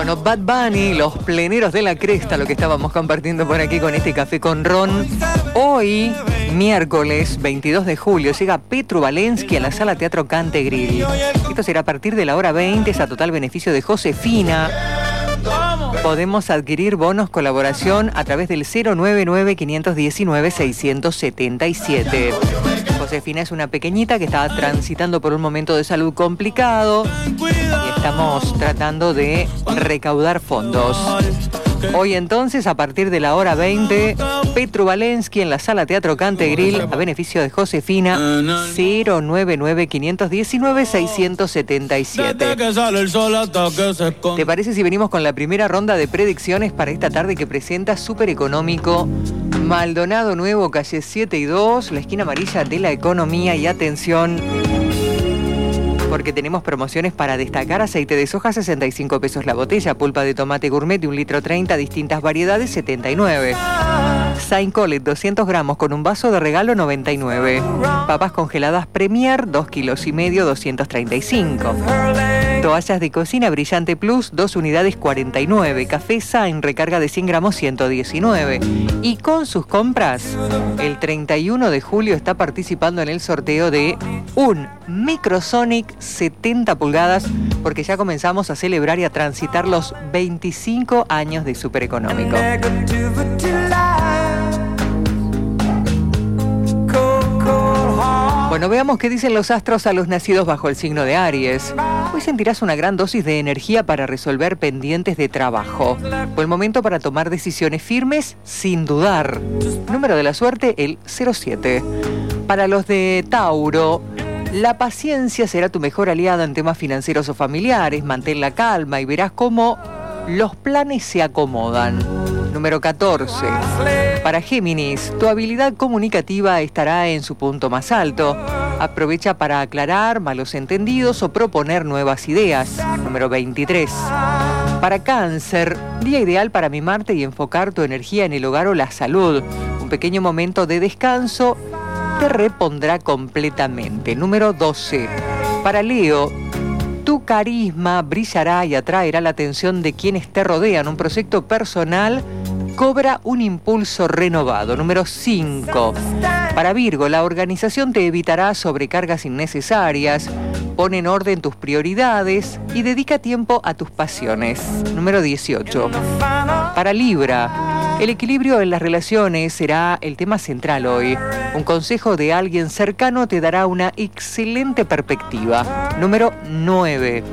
Bueno, Bad Bunny, los pleneros de la cresta, lo que estábamos compartiendo por aquí con este café con ron. Hoy, miércoles 22 de julio, llega Petru Valensky a la Sala Teatro Cantegril. Esto será a partir de la hora 20, es a total beneficio de Josefina. Podemos adquirir bonos colaboración a través del 099-519-677. Josefina es una pequeñita que está transitando por un momento de salud complicado y estamos tratando de recaudar fondos. Hoy entonces, a partir de la hora 20, Petru Valensky en la Sala Teatro Cantegril, a beneficio de Josefina, 099-519-677. ¿Te parece si venimos con la primera ronda de predicciones para esta tarde que presenta Súper Económico? Maldonado Nuevo, calle 7 y 2, la esquina amarilla de la economía. Y atención, porque tenemos promociones para destacar: aceite de soja 65 pesos la botella, pulpa de tomate gourmet de 1 litro 30, distintas variedades 79. Saint Collet 200 gramos con un vaso de regalo 99. Papas congeladas Premier 2 kilos y medio 235. Toallas de cocina Brillante Plus 2 unidades 49. Café Saint recarga de 100 gramos 119. Y con sus compras, el 31 de julio está participando en el sorteo de un Microsonic 70 pulgadas, porque ya comenzamos a celebrar y a transitar los 25 años de Súper Económico. Bueno, veamos qué dicen los astros a los nacidos bajo el signo de Aries. Hoy sentirás una gran dosis de energía para resolver pendientes de trabajo. Fue el momento para tomar decisiones firmes sin dudar. Número de la suerte, el 07. Para los de Tauro, la paciencia será tu mejor aliada en temas financieros o familiares. Mantén la calma y verás cómo los planes se acomodan. Número 14. Para Géminis, tu habilidad comunicativa estará en su punto más alto. Aprovecha para aclarar malos entendidos o proponer nuevas ideas. Número 23. Para Cáncer, día ideal para mimarte y enfocar tu energía en el hogar o la salud. Un pequeño momento de descanso te repondrá completamente. Número 12. Para Leo, tu carisma brillará y atraerá la atención de quienes te rodean. Un proyecto personal cobra un impulso renovado. Número 5. Para Virgo, la organización te evitará sobrecargas innecesarias. Pon en orden tus prioridades y dedica tiempo a tus pasiones. Número 18. Para Libra, el equilibrio en las relaciones será el tema central hoy. Un consejo de alguien cercano te dará una excelente perspectiva. Número 9.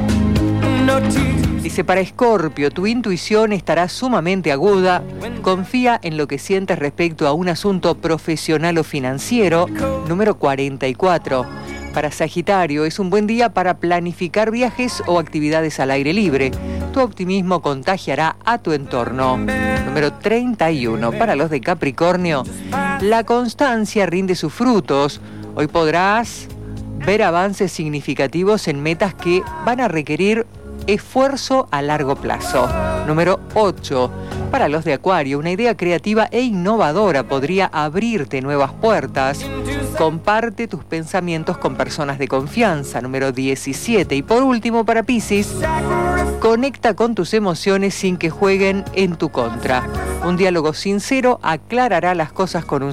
Dice, para Escorpio, tu intuición estará sumamente aguda. Confía en lo que sientes respecto a un asunto profesional o financiero. Número 44. Para Sagitario, es un buen día para planificar viajes o actividades al aire libre. Tu optimismo contagiará a tu entorno. Número 31. Para los de Capricornio, la constancia rinde sus frutos. Hoy podrás ver avances significativos en metas que van a requerir esfuerzo a largo plazo. Número 8. Para los de Acuario, una idea creativa e innovadora podría abrirte nuevas puertas. Comparte tus pensamientos con personas de confianza. Número 17. Y por último, para Piscis, conecta con tus emociones sin que jueguen en tu contra. Un diálogo sincero aclarará las cosas con un